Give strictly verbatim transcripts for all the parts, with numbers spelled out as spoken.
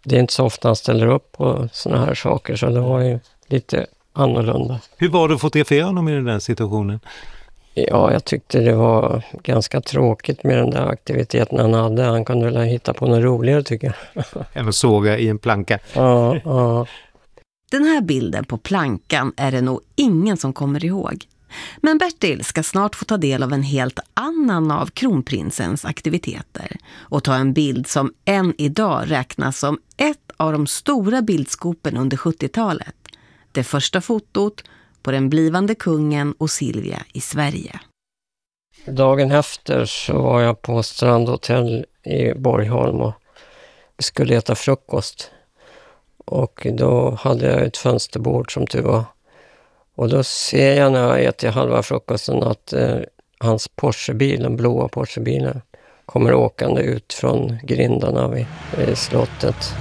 Det är inte så ofta han ställer upp på såna här saker, så det var ju lite annorlunda. Hur var det att fotografera honom i den där situationen? Ja, jag tyckte det var ganska tråkigt med den där aktiviteten han hade. Han kunde väl hitta på något roligare, tycker jag. Än att såga i en planka. Ja, ja. Den här bilden på plankan är det nog ingen som kommer ihåg. Men Bertil ska snart få ta del av en helt annan av kronprinsens aktiviteter och ta en bild som än idag räknas som ett av de stora bildskopen under sjuttiotalet. Det första fotot på den blivande kungen och Silvia i Sverige. Dagen efter så var jag på Strandhotell i Borgholm och skulle äta frukost. Och då hade jag ett fönsterbord som tur var. Och då ser jag när jag äter halva frukosten att eh, hans Porschebil, den blåa Porschebilen, kommer åkande ut från grindarna vid, vid slottet.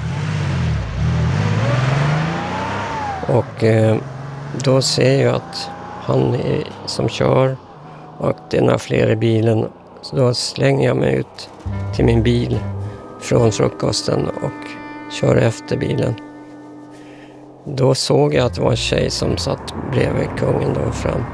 Och eh, då ser jag att han är, som kör, och det är några fler i bilen. Så då slänger jag mig ut till min bil från frukosten och kör efter bilen. Då såg jag att det var en tjej som satt bredvid kungen då fram.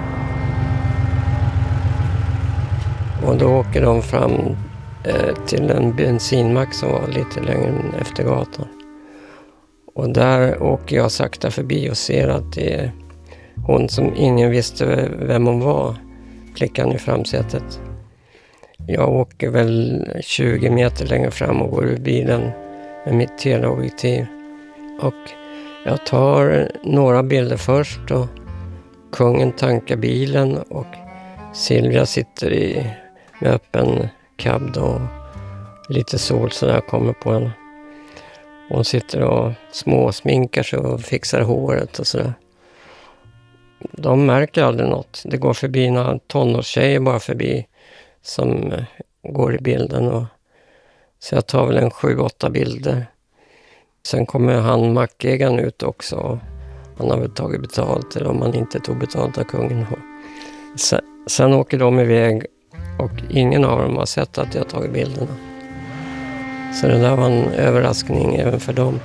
Och då åker de fram eh, till en bensinmack som var lite längre efter gatan. Och där åker jag sakta förbi och ser att det är hon som ingen visste vem hon var, flickan i framsätet. Jag åker väl tjugo meter längre fram och går ur bilen med mitt teleobjektiv. Och jag tar några bilder först och kungen tankar bilen och Silvia sitter i med öppen cab då. Lite sol så där kommer på henne. Hon sitter och småsminkar sig och fixar håret och sådär. De märker aldrig något. Det går förbi några tonårstjejer bara förbi som går i bilden. Och, så jag tar väl en sju, åtta bilder. Sen kommer han mackägaren ut också. Han har väl tagit betalt, eller om han inte tog betalt av kungen. Sen, sen åker de iväg och ingen av dem har sett att jag har tagit bilderna. Så det där var en överraskning även för dem.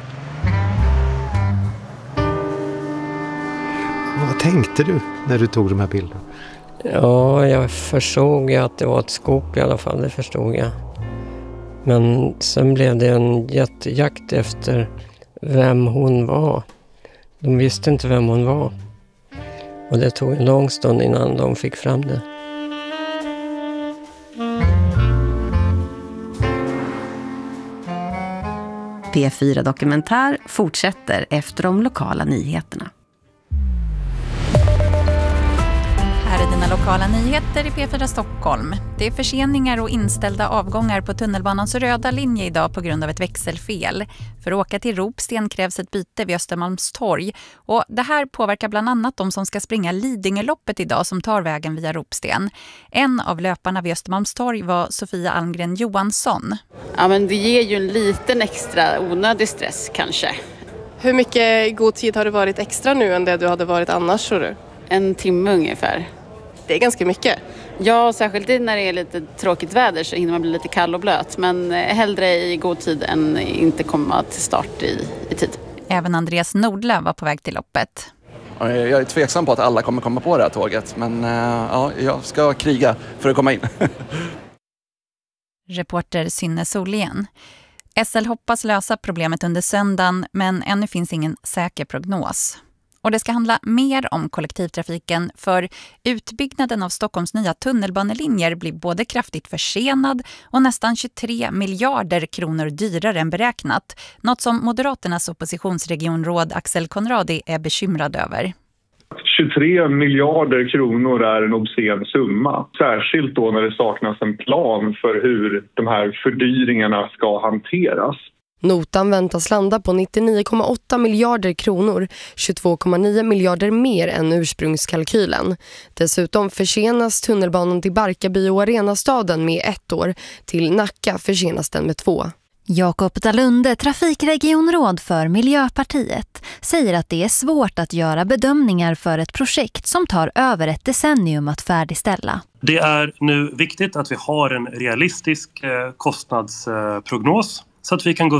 Vad tänkte du när du tog de här bilderna? Ja, jag förstod att det var ett skop i alla fall, det förstod jag. Men sen blev det en jättejakt efter vem hon var. De visste inte vem hon var. Och det tog en lång stund innan de fick fram det. P fyra Dokumentär fortsätter efter de lokala nyheterna. Här är dina lokala nyheter i P fyra Stockholm. Det är förseningar och inställda avgångar på tunnelbanans röda linje idag på grund av ett växelfel. För att åka till Ropsten krävs ett byte vid Östermalmstorg. Och det här påverkar bland annat de som ska springa Lidingöloppet idag som tar vägen via Ropsten. En av löparna vid Östermalmstorg var Sofia Almgren Johansson. Ja, men det ger ju en liten extra onödig stress kanske. Hur mycket god tid har det varit extra nu än det du hade varit annars, tror du? En timme ungefär. Det är ganska mycket. Ja, särskilt när det är lite tråkigt väder så hinner man bli lite kall och blöt. Men hellre i god tid än inte komma till start i, i tid. Även Andreas Nordlöf var på väg till loppet. Jag är tveksam på att alla kommer komma på det här tåget. Men ja, jag ska kriga för att komma in. Reporter Synne Solén. S L hoppas lösa problemet under söndagen, men ännu finns ingen säker prognos. Och det ska handla mer om kollektivtrafiken, för utbyggnaden av Stockholms nya tunnelbanelinjer blir både kraftigt försenad och nästan tjugotre miljarder kronor dyrare än beräknat. Något som Moderaternas oppositionsregionråd Axel Conradi är bekymrad över. tjugotre miljarder kronor är en obscen summa. Särskilt då när det saknas en plan för hur de här fördyringarna ska hanteras. Notan väntas landa på nittionio komma åtta miljarder kronor, tjugotvå komma nio miljarder mer än ursprungskalkylen. Dessutom försenas tunnelbanan till Barkarby och Arenastaden med ett år. Till Nacka försenas den med två. Jakob Dalunde, trafikregionråd för Miljöpartiet, säger att det är svårt att göra bedömningar för ett projekt som tar över ett decennium att färdigställa. Det är nu viktigt att vi har en realistisk kostnadsprognos så att vi kan gå